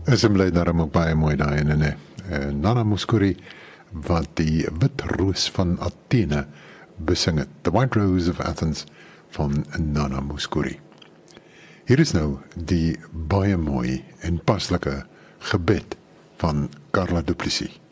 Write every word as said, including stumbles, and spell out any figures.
Is hom bly daarom ook baie mooi daai ene, nee. Uh, Nana Mouskouri, wat die Wit Roos van Athene besing het. The White Rose of Athens van Nana Mouskouri. Hier is nou die baie mooi en paslike gebed van Carla Du Plessis.